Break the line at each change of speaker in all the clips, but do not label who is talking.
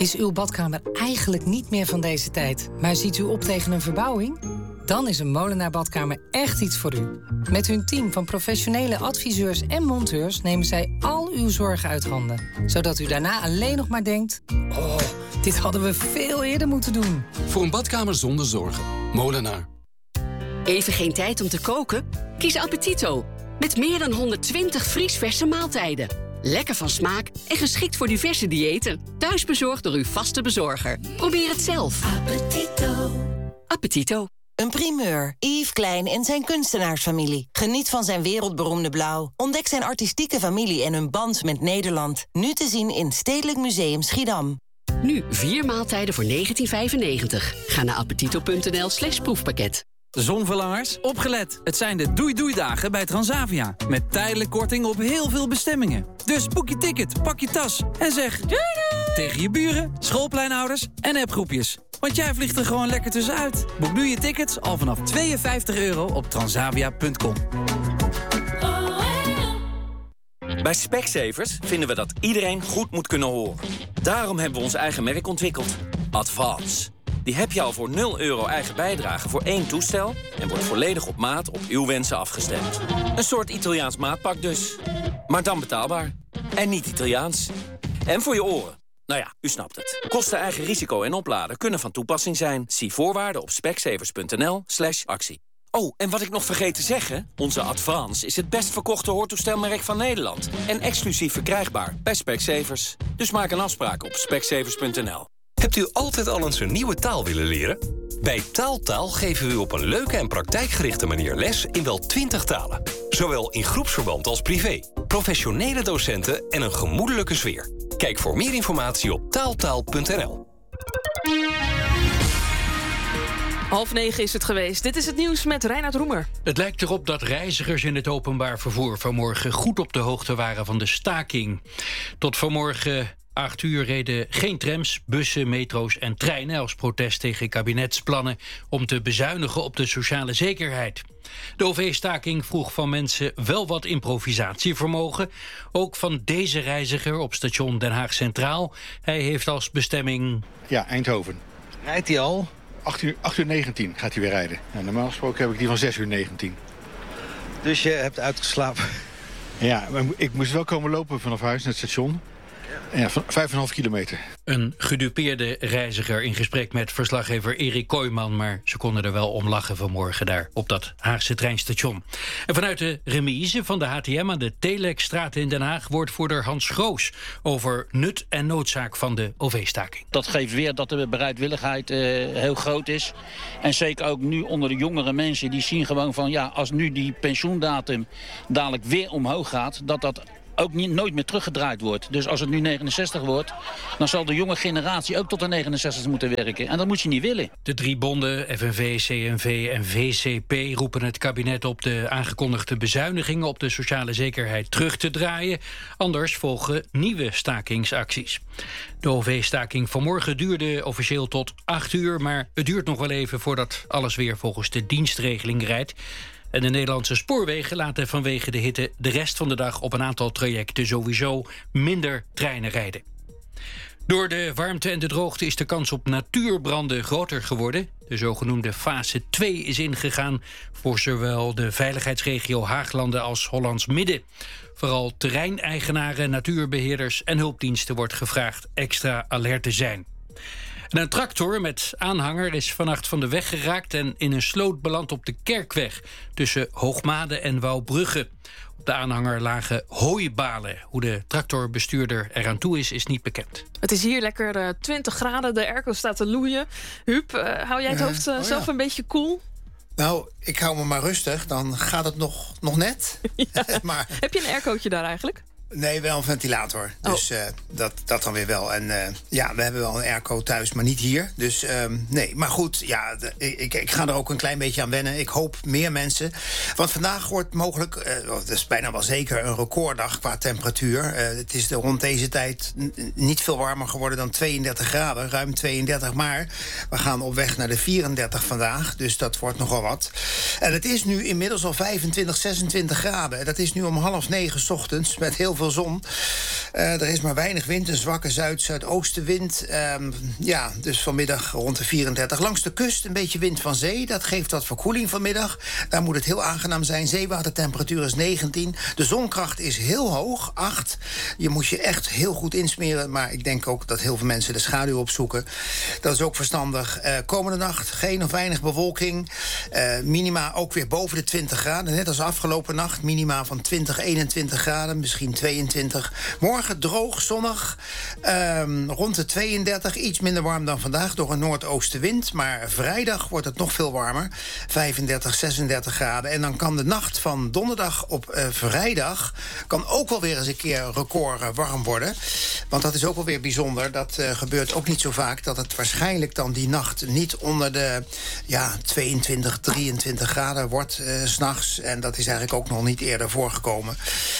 Is uw badkamer eigenlijk niet meer van deze tijd, maar ziet u op tegen een verbouwing? Dan is een Molenaar Badkamer echt iets voor u. Met hun team van professionele adviseurs en monteurs nemen zij al uw zorgen uit handen. Zodat u daarna alleen nog maar denkt: oh, dit hadden we veel eerder moeten doen.
Voor een badkamer zonder zorgen. Molenaar.
Even geen tijd om te koken? Kies Appetito. Met meer dan 120 vriesverse maaltijden. Lekker van smaak en geschikt voor diverse diëten. Thuis bezorgd door uw vaste bezorger. Probeer het zelf.
Appetito.
Appetito.
Een primeur. Yves Klein en zijn kunstenaarsfamilie. Geniet van zijn wereldberoemde blauw. Ontdek zijn artistieke familie en hun band met Nederland. Nu te zien in Stedelijk Museum Schiedam.
Nu 4 maaltijden voor €19,95. Ga naar appetito.nl/proefpakket.
Zonverlangers, opgelet. Het zijn de doei-doei-dagen bij Transavia. Met tijdelijk korting op heel veel bestemmingen. Dus boek je ticket, pak je tas en zeg doei doei tegen je buren, schoolpleinouders en appgroepjes. Want jij vliegt er gewoon lekker tussenuit. Boek nu je tickets al vanaf €52 op transavia.com.
Bij Specsavers vinden we dat iedereen goed moet kunnen horen. Daarom hebben we ons eigen merk ontwikkeld. Advance. Die heb je al voor €0 eigen bijdrage voor 1 toestel en wordt volledig op maat op uw wensen afgestemd. Een soort Italiaans maatpak dus. Maar dan betaalbaar. En niet Italiaans. En voor je oren. Nou ja, u snapt het. Kosten, eigen risico en opladen kunnen van toepassing zijn. Zie voorwaarden op specsavers.nl/actie. Oh, en wat ik nog vergeet te zeggen, onze Advance is het best verkochte hoortoestelmerk van Nederland. En exclusief verkrijgbaar bij Specsavers. Dus maak een afspraak op specsavers.nl.
Hebt u altijd al eens een nieuwe taal willen leren? Bij Taaltaal geven we u op een leuke en praktijkgerichte manier les in wel 20 talen. Zowel in groepsverband als privé. Professionele docenten en een gemoedelijke sfeer. Kijk voor meer informatie op taaltaal.nl.
8:30 is het geweest. Dit is het nieuws met Reinhard Roemer.
Het lijkt erop dat reizigers in het openbaar vervoer vanmorgen goed op de hoogte waren van de staking. Tot vanmorgen 8 uur reden geen trams, bussen, metro's en treinen als protest tegen kabinetsplannen om te bezuinigen op de sociale zekerheid. De OV-staking vroeg van mensen wel wat improvisatievermogen. Ook van deze reiziger op station Den Haag Centraal. Hij heeft als bestemming...
Ja, Eindhoven. Rijdt hij al? 8:19 gaat hij weer rijden. Nou, normaal gesproken heb ik die van 6:19.
Dus je hebt uitgeslapen?
Ja, maar ik moest wel komen lopen vanaf huis naar het station. Ja, 5,5 kilometer.
Een gedupeerde reiziger in gesprek met verslaggever Erik Kooijman, maar ze konden er wel om lachen vanmorgen daar op dat Haagse treinstation. En vanuit de remise van de HTM aan de Telekstraat in Den Haag woordvoerder Hans Groos over nut en noodzaak van de OV-staking.
Dat geeft weer dat de bereidwilligheid heel groot is. En zeker ook nu onder de jongere mensen, die zien gewoon van ja, als nu die pensioendatum dadelijk weer omhoog gaat, dat ook nooit meer teruggedraaid wordt. Dus als het nu 69 wordt, dan zal de jonge generatie ook tot de 69 moeten werken. En dat moet je niet willen.
De 3 bonden, FNV, CNV en VCP, roepen het kabinet op de aangekondigde bezuinigingen op de sociale zekerheid terug te draaien. Anders volgen nieuwe stakingsacties. De OV-staking vanmorgen duurde officieel tot 8 uur, maar het duurt nog wel even voordat alles weer volgens de dienstregeling rijdt. En de Nederlandse spoorwegen laten vanwege de hitte de rest van de dag op een aantal trajecten sowieso minder treinen rijden. Door de warmte en de droogte is de kans op natuurbranden groter geworden. De zogenoemde fase 2 is ingegaan voor zowel de veiligheidsregio Haaglanden als Hollands Midden. Vooral terreineigenaren, natuurbeheerders en hulpdiensten wordt gevraagd extra alert te zijn. En een tractor met aanhanger is vannacht van de weg geraakt en in een sloot beland op de Kerkweg tussen Hoogmade en Wouwbrugge. Op de aanhanger lagen hooibalen. Hoe de tractorbestuurder eraan toe is niet bekend.
Het is hier lekker 20 graden, de airco staat te loeien. Huub, hou jij het hoofd zelf een beetje koel?
Nou, ik hou me maar rustig, dan gaat het nog net.
Ja.
Maar
heb je een aircootje daar eigenlijk?
Nee, wel een ventilator. Dus dat dan weer wel. En ja, we hebben wel een airco thuis, maar niet hier. Dus nee, maar goed, ja, ik ga er ook een klein beetje aan wennen. Ik hoop meer mensen. Want vandaag wordt mogelijk, dat is bijna wel zeker, een recorddag qua temperatuur. Het is rond deze tijd niet veel warmer geworden dan 32 graden. Ruim 32, maar we gaan op weg naar de 34 vandaag. Dus dat wordt nogal wat. En het is nu inmiddels al 25, 26 graden. Dat is nu om 8:30 's ochtends met heel veel veel zon. Er is maar weinig wind, een zwakke zuidoostenwind. Dus vanmiddag rond de 34. Langs de kust een beetje wind van zee. Dat geeft wat verkoeling vanmiddag. Daar moet het heel aangenaam zijn. Zeewatertemperatuur is 19. De zonkracht is heel hoog, 8. Je moet je echt heel goed insmeren. Maar ik denk ook dat heel veel mensen de schaduw opzoeken. Dat is ook verstandig. Komende nacht geen of weinig bewolking. Minima ook weer boven de 20 graden. Net als afgelopen nacht. Minima van 20, 21 graden. Misschien 22. Morgen droog, zonnig. Rond de 32. Iets minder warm dan vandaag door een noordoostenwind. Maar vrijdag wordt het nog veel warmer. 35, 36 graden. En dan kan de nacht van donderdag op vrijdag... kan ook wel weer eens een keer record warm worden. Want dat is ook wel weer bijzonder. Dat gebeurt ook niet zo vaak. Dat het waarschijnlijk dan die nacht niet onder de 22, 23 graden wordt 's nachts. En dat is eigenlijk ook nog niet eerder voorgekomen.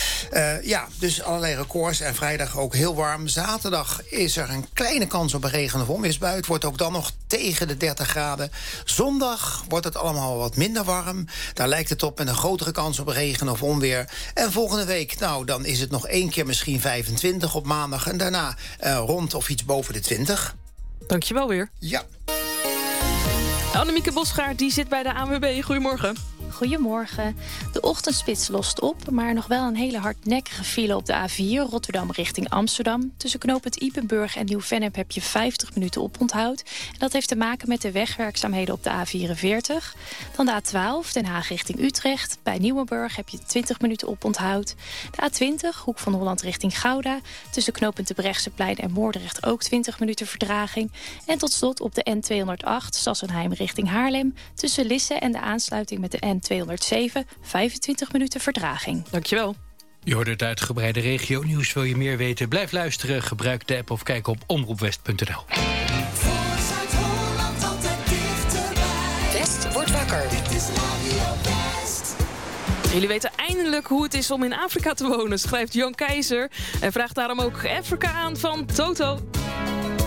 Dus allerlei records. En vrijdag ook heel warm. Zaterdag is er een kleine kans op een regen- of onweersbui. Het wordt ook dan nog tegen de 30 graden. Zondag wordt het allemaal wat minder warm. Daar lijkt het op met een grotere kans op regen of onweer. En volgende week, dan is het nog 1 keer misschien 25 op maandag. En daarna rond of iets boven de 20.
Dankjewel weer.
Ja.
Annemieke Bosgaard, die zit bij de ANWB. Goedemorgen.
Goedemorgen. De ochtendspits lost op, maar nog wel een hele hardnekkige file op de A4... Rotterdam richting Amsterdam. Tussen knooppunt Ypenburg en Nieuw-Vennep heb je 50 minuten oponthoud. En dat heeft te maken met de wegwerkzaamheden op de A44. Dan de A12, Den Haag richting Utrecht. Bij Nieuwenburg heb je 20 minuten oponthoud. De A20, Hoek van Holland richting Gouda. Tussen knooppunt de Brechtseplein en Moordrecht ook 20 minuten vertraging. En tot slot op de N208, Sassenheim richting Haarlem. Tussen Lisse en de aansluiting met de N207, 25 minuten vertraging.
Dankjewel.
Je hoort het uitgebreide regionieuws. Wil je meer weten? Blijf luisteren. Gebruik de app of kijk op omroepwest.nl.
West wordt wakker.
Jullie weten eindelijk hoe het is om in Afrika te wonen, schrijft Jan Keizer. En vraagt daarom ook Afrika aan van Toto.